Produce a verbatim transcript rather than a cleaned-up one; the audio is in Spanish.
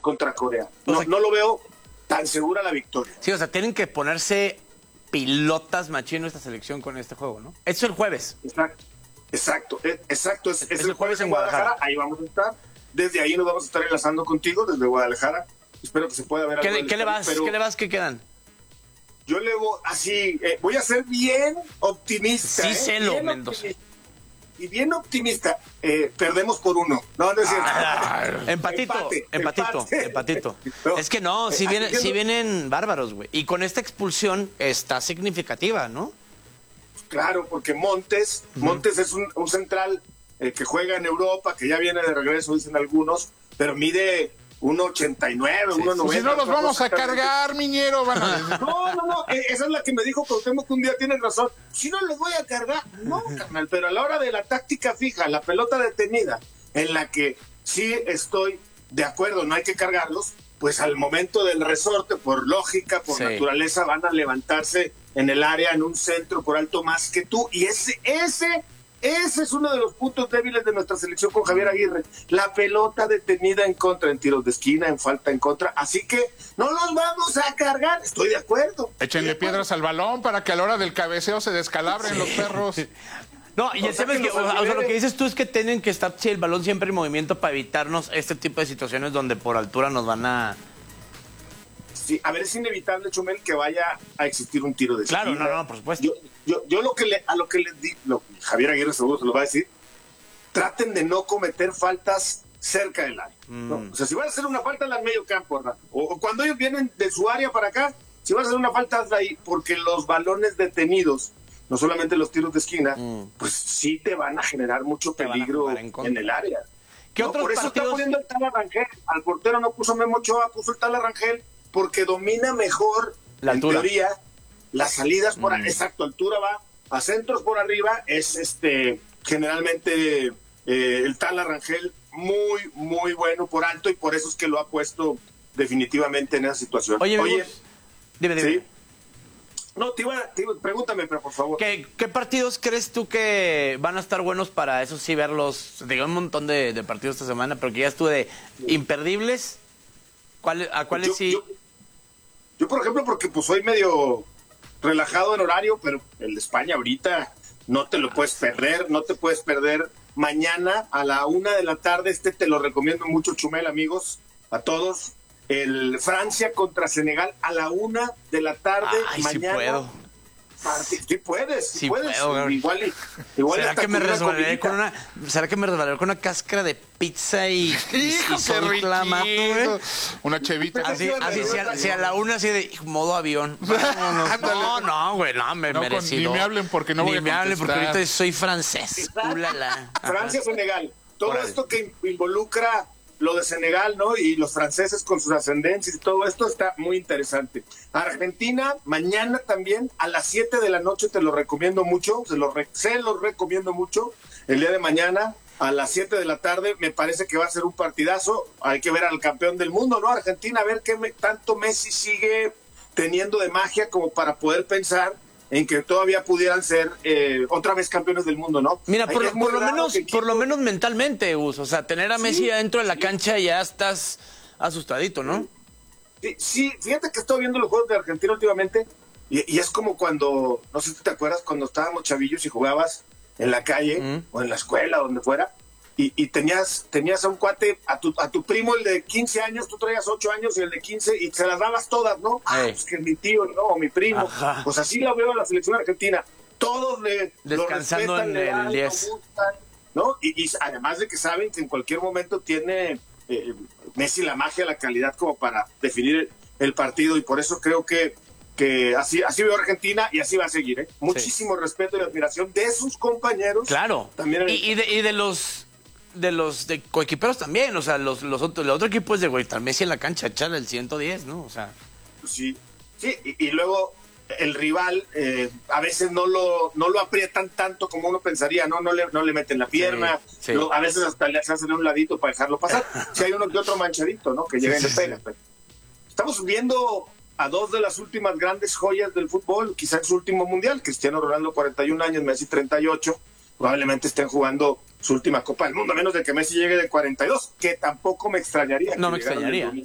contra Corea. No, o sea, no lo veo tan segura la victoria. Sí, o sea, tienen que ponerse pilotas machino esta selección con este juego, ¿no? Eso es el jueves. Exacto, exacto, exacto. Es, es, es el jueves en Guadalajara. Guadalajara, ahí vamos a estar. Desde ahí nos vamos a estar enlazando contigo, desde Guadalajara. Espero que se pueda ver ¿Qué, algo. Le, ¿qué le vas? Pero... ¿Qué le vas? ¿Qué quedan? Yo le voy así, eh, voy a ser bien optimista. Sí, eh, celo, Mendoza. Optimista. Y bien optimista, eh, perdemos por uno. No, no es cierto. Ah, empatito, empate, empatito, empate. empatito. No, es que no, si, viene, si vienen bárbaros, güey. Y con esta expulsión está significativa, ¿no? Claro, porque Montes, uh-huh. Montes es un, un central eh, que juega en Europa, que ya viene de regreso, dicen algunos, pero mide uno ochenta y nueve, uno noventa. Si no los vamos a cargar, Miñero. Van a... No, no, no, esa es la que me dijo Cuauhtémoc que un día, tienes razón. Si no los voy a cargar, no, carnal, pero a la hora de la táctica fija, la pelota detenida, en la que sí estoy de acuerdo, no hay que cargarlos, pues al momento del resorte, por lógica, por sí. naturaleza, van a levantarse en el área, en un centro por alto más que tú, y ese, ese... Ese es uno de los puntos débiles de nuestra selección con Javier Aguirre. La pelota detenida en contra, en tiros de esquina, en falta en contra. Así que no los vamos a cargar. Estoy de acuerdo. Échenle piedras al balón para que a la hora del cabeceo se descalabren sí. los perros. No, y el tema es que, o sea, lo que dices tú es que tienen que estar sí, el balón siempre en movimiento para evitarnos este tipo de situaciones donde por altura nos van a... Sí, a ver, es inevitable, Chumel, que vaya a existir un tiro de esquina. Claro, no, no, por supuesto. Yo, yo, yo lo que le, a lo que les digo, Javier Aguirre seguro se lo va a decir, traten de no cometer faltas cerca del área. Mm. ¿no? O sea, si van a hacer una falta en el medio campo, ¿verdad? O, o cuando ellos vienen de su área para acá, si van a hacer una falta, hazla ahí, porque los balones detenidos, no solamente los tiros de esquina, mm. pues sí te van a generar mucho peligro en, en el área. ¿Qué ¿no? otros Por eso partidos? Está poniendo el Tala Rangel. Al portero no puso Memo Ochoa, puso el Tala Rangel, porque domina mejor, la en altura. teoría, las salidas por mm. exacto, altura va a centros por arriba, es este generalmente eh, el Tala Rangel muy, muy bueno por alto, y por eso es que lo ha puesto definitivamente en esa situación. Oye, Oye dime, dime. ¿sí? No, te iba, te iba, pregúntame, pero por favor. ¿Qué, ¿Qué partidos crees tú que van a estar buenos para eso sí verlos? Digo, un montón de, de partidos esta semana, pero que ya estuve de imperdibles. ¿Cuál, ¿A cuáles yo, sí? Yo, yo, por ejemplo, porque pues soy medio relajado en horario, pero el de España ahorita no te lo puedes perder, no te puedes perder. Mañana a la una de la tarde, este te lo recomiendo mucho, Chumel, amigos, a todos. El Francia contra Senegal a la una de la tarde. Ay, mañana. Sí puedo. Sí puedes, sí, sí puedes. Puedo, igual y, igual ¿Será que me resbalaré con una ¿Será que me resbalaré con una cáscara de pizza y, y, y soy clamato, güey? Una chevita. Así, así si, a, si a la una así de modo avión. Vámonos. No, no, güey, no, me no, merecido. Ni me hablen porque no ni voy a me hablen porque contestar. ahorita soy francés. Ulala. Francia, Senegal. Todo Órale. Esto que involucra lo de Senegal, ¿no? Y los franceses con sus ascendencias y todo esto está muy interesante. Argentina, mañana también, a las siete de la noche, te lo recomiendo mucho, se lo, re, se lo recomiendo mucho, el día de mañana, a las siete de la tarde, me parece que va a ser un partidazo, hay que ver al campeón del mundo, ¿no? Argentina, a ver qué me, tanto Messi sigue teniendo de magia como para poder pensar en que todavía pudieran ser eh, otra vez campeones del mundo, ¿no? Mira, por, por lo menos que... por lo menos mentalmente, Gus, o sea, tener a Messi sí, adentro de la sí. cancha ya estás asustadito, ¿no? Sí, sí, fíjate que estoy viendo los juegos de Argentina últimamente y, y es como cuando, no sé si te acuerdas, cuando estábamos chavillos y jugabas en la calle mm. o en la escuela, donde fuera, y, y tenías tenías a un cuate, a tu, a tu primo, el de quince años, tú traías ocho años y el de quince, y se las dabas todas, ¿no? Ah, hey. Pues que mi tío, ¿no? O mi primo. Ajá. Pues así la veo en la selección argentina. Todos le descansando lo respetan, en le dan, el diez. Gustan, ¿no? Y, y además de que saben que en cualquier momento tiene eh, Messi la magia, la calidad como para definir el, el partido, y por eso creo que que así así veo Argentina y así va a seguir, ¿eh? Muchísimo sí. respeto y admiración de sus compañeros. Claro. También el... y, y, de, y de los de los de coequiperos también, o sea, los los otros, el otro equipo es de güey, estar Messi en la cancha, echarle el ciento diez, ¿no? O sea, sí. Sí, y, y luego el rival eh, a veces no lo no lo aprietan tanto como uno pensaría, no no le no le meten la pierna, sí, sí. Lo, a veces hasta le hacen un ladito para dejarlo pasar. Si hay uno que otro manchadito, ¿no? Que llega sí, y le pega. Sí, sí. Estamos viendo a dos de las últimas grandes joyas del fútbol, quizá en su último mundial, Cristiano Ronaldo, cuarenta y un años, Messi, treinta y ocho, probablemente estén jugando su última Copa del Mundo, a menos de que Messi llegue de cuarenta y dos, que tampoco me extrañaría. No me extrañaría.